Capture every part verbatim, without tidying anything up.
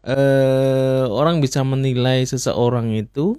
eh, orang bisa menilai seseorang itu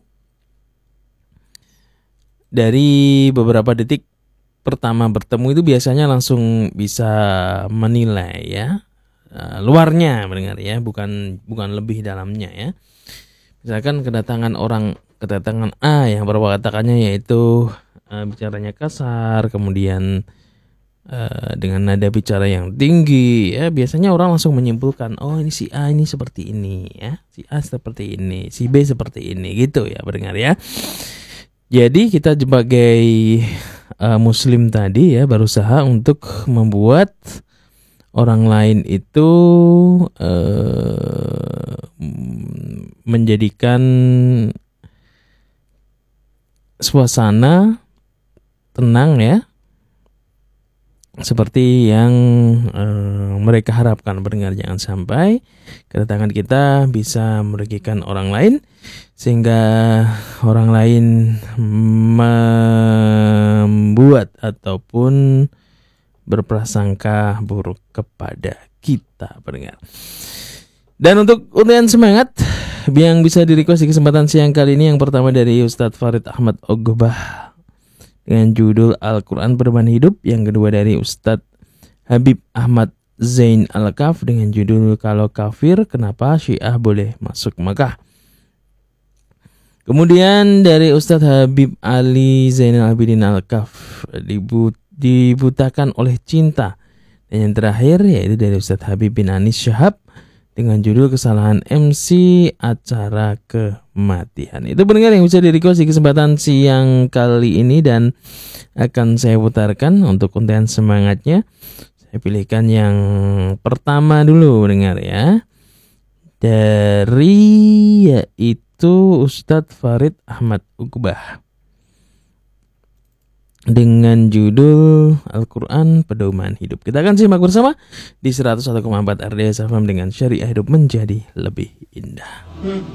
dari beberapa detik pertama bertemu itu biasanya langsung bisa menilai ya. Uh, luarnya mendengar ya, bukan bukan lebih dalamnya ya. Misalkan kedatangan orang, kedatangan A yang baru katakannya yaitu uh, bicaranya kasar, kemudian uh, dengan nada bicara yang tinggi ya, biasanya orang langsung menyimpulkan, oh ini si A ini seperti ini ya, si A seperti ini, si B seperti ini gitu ya mendengar ya. Jadi kita sebagai uh, muslim tadi ya berusaha untuk membuat orang lain itu uh, menjadikan suasana tenang ya, seperti yang uh, mereka harapkan pendengar. Jangan sampai kedatangan kita bisa merugikan orang lain sehingga orang lain membuat ataupun berprasangka buruk kepada kita pendengar. Dan untuk undian semangat yang bisa di-request di kesempatan siang kali ini, yang pertama dari Ustadz Farid Ahmad Ogbah dengan judul Al-Quran Pedoman Hidup. Yang kedua dari Ustadz Habib Ahmad Zain Al-Kaf dengan judul Kalau Kafir Kenapa Syiah Boleh Masuk Mekah. Kemudian dari Ustadz Habib Ali Zainal Abidin Al-Kaf, dibut dibutakan oleh cinta. Dan yang terakhir yaitu dari Ustadz Habib bin Anis Syahab dengan judul Kesalahan M C Acara Kematian. Itu pendengar yang bisa di-request di kesempatan siang kali ini, dan akan saya putarkan untuk undian semangatnya. Saya pilihkan yang pertama dulu pendengar ya, dari yaitu Ustadz Farid Ahmad Ogbah dengan judul Al-Quran Pedoman Hidup. Kita akan simak bersama di seratus satu koma empat R D S F M dengan Syariah Hidup Menjadi Lebih Indah.